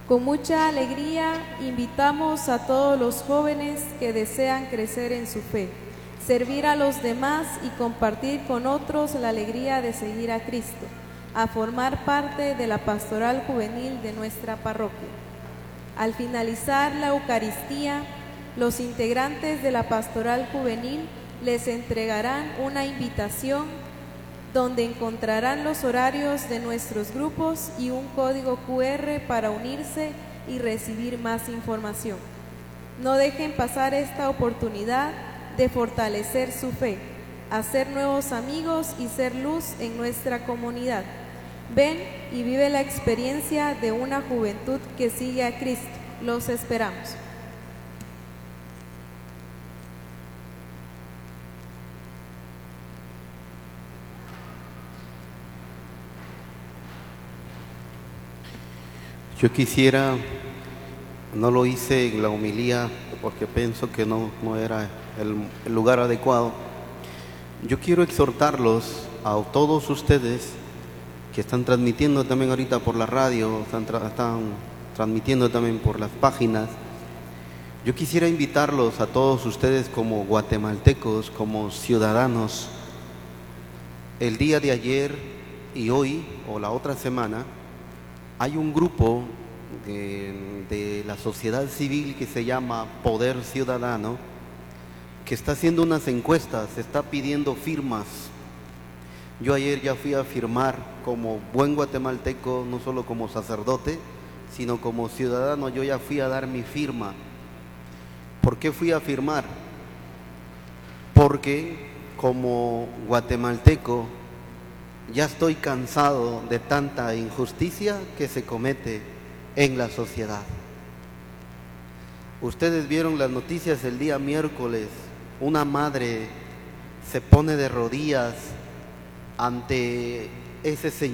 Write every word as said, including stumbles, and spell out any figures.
Con mucha alegría invitamos a todos los jóvenes que desean crecer en su fe, servir a los demás y compartir con otros la alegría de seguir a Cristo, a formar parte de la pastoral juvenil de nuestra parroquia. Al finalizar la Eucaristía, los integrantes de la pastoral juvenil les entregarán una invitación donde encontrarán los horarios de nuestros grupos y un código cu erre para unirse y recibir más información. No dejen pasar esta oportunidad de fortalecer su fe, hacer nuevos amigos y ser luz en nuestra comunidad. Ven y vive la experiencia de una juventud que sigue a Cristo. Los esperamos. Yo quisiera, no lo hice en la homilía porque pienso que no, no era el, el lugar adecuado. Yo quiero exhortarlos a todos ustedes que están transmitiendo también ahorita por la radio, están, tra están transmitiendo también por las páginas. Yo quisiera invitarlos a todos ustedes como guatemaltecos, como ciudadanos. El día de ayer y hoy, o la otra semana, hay un grupo de, de la sociedad civil que se llama Poder Ciudadano, que está haciendo unas encuestas, está pidiendo firmas. Yo ayer ya fui a firmar como buen guatemalteco, no solo como sacerdote, sino como ciudadano. Yo ya fui a dar mi firma. ¿Por qué fui a firmar? Porque como guatemalteco ya estoy cansado de tanta injusticia que se comete en la sociedad. Ustedes vieron las noticias el día miércoles, una madre se pone de rodillas ante ese señor